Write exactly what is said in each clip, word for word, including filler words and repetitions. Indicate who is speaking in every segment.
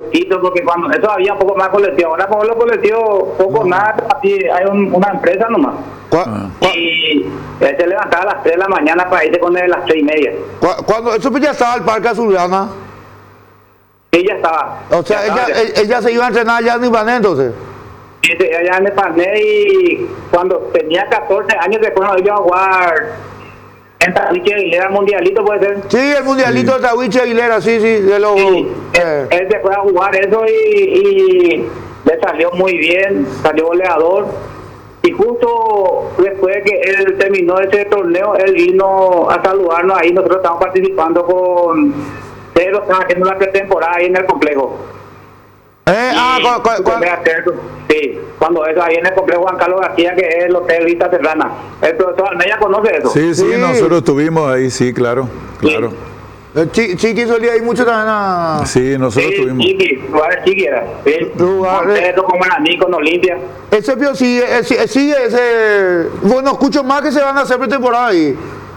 Speaker 1: poquito, porque cuando eso había un poco más colectivo, ahora como los colectivos, poco
Speaker 2: No.
Speaker 1: nada, así hay un- una empresa nomás.
Speaker 2: ¿Cuá- cua-
Speaker 1: Y él se levantaba a las tres de la mañana para irse con él a las tres y media.
Speaker 2: cua- cuando eso pues ya estaba el Parque Azulgrana,
Speaker 1: Y ya estaba.
Speaker 2: o sea,
Speaker 1: ya
Speaker 2: ella,
Speaker 1: estaba, ya.
Speaker 2: ella, ella se iba a entrenar allá en Ibané entonces.
Speaker 1: Sí, sí, allá en el Pané, y cuando tenía catorce años después nos iba a jugar en Tawiche y era mundialito, puede ser.
Speaker 2: Sí, el mundialito de Tawiche Aguilera, sí, sí, de los...
Speaker 1: Sí,
Speaker 2: eh,
Speaker 1: él, él se fue a jugar eso y, y le salió muy bien, salió goleador. Y justo después de que él terminó ese torneo, él vino a saludarnos ahí. Nosotros estamos participando con Cero, estamos haciendo la pretemporada ahí en el complejo.
Speaker 2: eh, ah,
Speaker 1: Y
Speaker 2: cu- cu-
Speaker 1: su
Speaker 2: cu-
Speaker 1: primer acierto, sí, cuando eso ahí en el complejo Juan Carlos García, que es el Hotel Vista Serrana. El profesor Almeida conoce eso.
Speaker 3: Sí, sí,
Speaker 2: Sí.
Speaker 3: nosotros estuvimos ahí, sí, claro, claro.
Speaker 2: el Chi- Chiqui solía ir mucho también a...
Speaker 3: Sí, nosotros
Speaker 1: Sí,
Speaker 3: tuvimos.
Speaker 1: Chiqui, lugares Chiqui era. Sí,
Speaker 2: Lugares-
Speaker 1: Montero, como Guaraní, con Olimpia.
Speaker 2: Ese Pío sigue, eh, sí- eh, sigue ese... Bueno, escucho más que se van a hacer pretemporada ahí.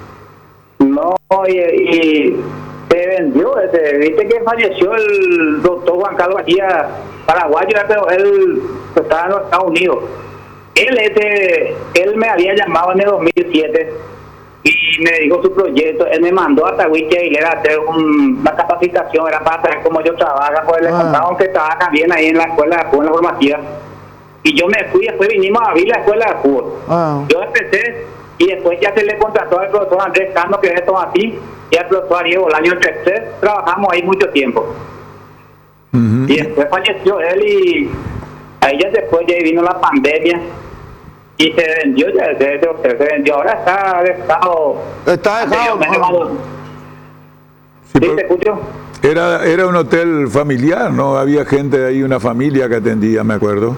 Speaker 1: No, y, y se vendió ese. Viste que falleció el doctor Juan Carlos García, paraguayo, pero él estaba en los Estados Unidos. Él, ese, él me había llamado en el dos mil siete y me dijo su proyecto. Él me mandó a Tawiche Aguilera a hacer un- una capacitación, era para saber cómo yo trabajo, pues le
Speaker 2: Ah.
Speaker 1: contaron que trabaja bien ahí en la escuela de fútbol, en la formativa. Y yo me fui, después vinimos a abrir la escuela de fútbol.
Speaker 2: Ah.
Speaker 1: Yo empecé y después ya se le contrató al profesor Andrés Cano, que es así, y al profesor Ariel Bolaño Tercer. Trabajamos ahí mucho tiempo.
Speaker 3: Ujú.
Speaker 1: Y después falleció él y ahí ya después ya vino la pandemia y se vendió, ya se, se, se vendió. Ahora está dejado.
Speaker 2: Está dejado.
Speaker 1: anteriormente,
Speaker 3: Sí,
Speaker 1: ¿Sí te
Speaker 3: pero
Speaker 1: escucho?
Speaker 3: era, era un hotel familiar, ¿no? Había gente ahí, una familia que atendía, me acuerdo.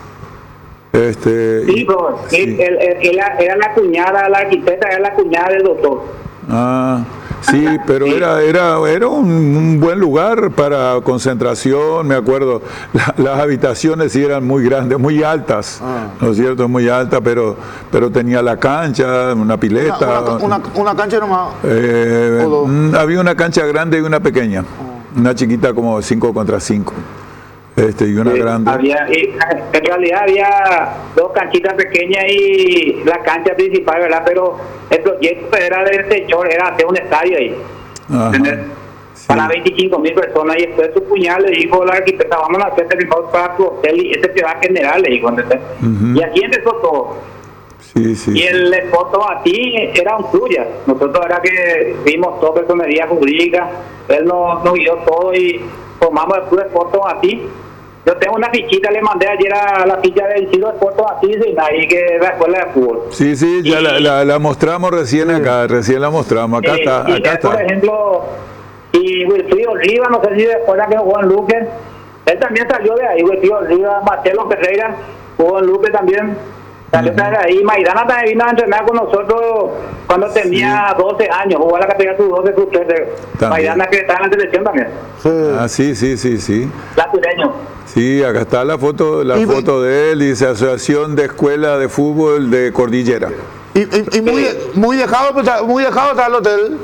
Speaker 3: Este,
Speaker 1: Sí,
Speaker 3: y-
Speaker 1: pero
Speaker 3: sí.
Speaker 1: él- él- él- era, era la cuñada, la arquitecta era la cuñada del doctor.
Speaker 3: Ah, sí, pero era era era un, un buen lugar para concentración, me acuerdo. La- las habitaciones sí eran muy grandes, muy altas,
Speaker 2: Ah.
Speaker 3: ¿no es cierto? Muy altas, pero pero tenía la cancha, una
Speaker 2: Una,
Speaker 3: pileta.
Speaker 2: una, una, una cancha nomás.
Speaker 3: eh,
Speaker 2: o dos.
Speaker 3: mm, había una cancha grande y una pequeña, una chiquita como cinco contra cinco, este y una
Speaker 1: Sí,
Speaker 3: grande.
Speaker 1: había, y, en realidad había dos canchitas pequeñas y la cancha principal, ¿verdad? Pero el proyecto era del señor, era hacer un estadio ahí,
Speaker 3: Ajá,
Speaker 1: ¿entendés?
Speaker 3: sí.
Speaker 1: Para veinticinco mil personas. Y después su cuñado le dijo a la arquitecta, vamos a hacer el mejor para tu hotel y este te va a generar, le dijo, ¿entendés?
Speaker 3: Ujú.
Speaker 1: Y aquí empezó todo.
Speaker 3: Sí, sí.
Speaker 1: Y el foto a ti era un tuya. Nosotros era que vimos todo personería jurídica, él nos, nos guió todo y formamos el club de fotos a ti. Yo tengo una fichita, le mandé ayer a la ficha del Chilo de fotos a ti, sin ahí que es la escuela de fútbol.
Speaker 3: Sí, sí, ya
Speaker 1: Y-
Speaker 3: la, la, la mostramos recién acá, recién la mostramos. Acá
Speaker 1: Eh,
Speaker 3: está,
Speaker 1: y
Speaker 3: acá
Speaker 1: él, por
Speaker 3: está.
Speaker 1: ejemplo, y Wilfrido Oliva, no sé si recuerdan que jugó en Luque, él también salió de ahí. Wilfrido Oliva, Marcelo Ferreira jugó en Luque también, salió de ahí. Maidana también vino a entrenar con nosotros cuando tenía doce años, jugó a la categoría sub doce, sub trece.
Speaker 3: También.
Speaker 1: Maidana, que está en la selección también,
Speaker 2: Sí.
Speaker 3: Ah, sí, sí, sí, sí.
Speaker 1: latureño.
Speaker 3: Sí, acá está la foto, la
Speaker 2: Y-
Speaker 3: foto de él, dice Asociación de Escuela de Fútbol de Cordillera.
Speaker 2: Y, y, y muy, muy dejado, pues, muy dejado está el hotel.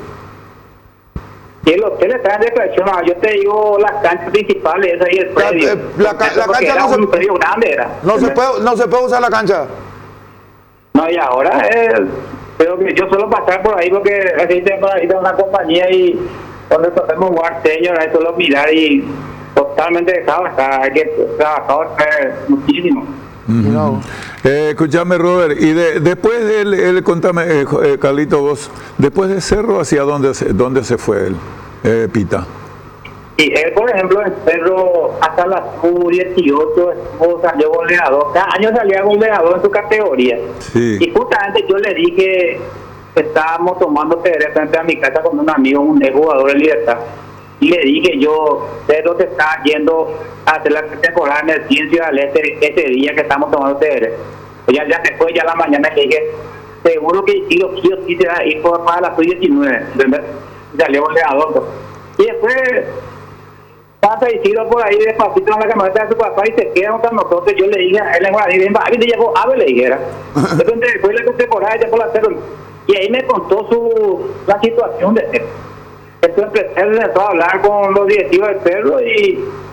Speaker 1: Y el hotel está en reflexión. Ah, yo te digo las canchas principales, esa ahí el
Speaker 2: La-
Speaker 1: predio.
Speaker 2: eh, la ca- la
Speaker 1: Porque
Speaker 2: cancha
Speaker 1: era
Speaker 2: no se-
Speaker 1: un predio grande, era.
Speaker 2: No se puede, no se puede usar la cancha.
Speaker 1: No, y ahora eh, creo que yo suelo pasar por ahí porque aquí tengo ahí tengo una compañía y donde podemos jugar señor, ahí suelo mirar y totalmente dejado está, hay que trabajar eh, muchísimo.
Speaker 2: No.
Speaker 3: Eh, escúchame, Robert, y de, después de él, él, contame, eh, Jo- eh, Carlito, vos, después de Cerro, ¿hacia dónde se, dónde se fue él, eh, Pita?
Speaker 1: Y él, por ejemplo, en Cerro, hasta la sub dieciocho estuvo, salió goleador. Cada año salía goleador en su categoría.
Speaker 3: Sí.
Speaker 1: Y justamente yo le dije que estábamos tomando tereré frente a mi casa con un amigo, un jugador de Libertad. Y le dije yo, Cerro te está yendo a hacer la temporada en el cien Ciudad del Este ese día que estamos tomando tereré. Pues ya, ya después, ya a la mañana le dije, seguro que sí o sí, o sí se va a ir por- para la sub diecinueve, ¿entendés? Y salió goleador. Pues. Y después pasa y tiro por ahí despacito en la camioneta de su papá y se queda con nosotros. Yo le dije a él en Guaraní, ven, va, y le llegó ave, le dijera. Entonces después la temporada ya por la cero. Y ahí me contó su la situación de él. Entonces él empezó a hablar con los directivos del Cerro y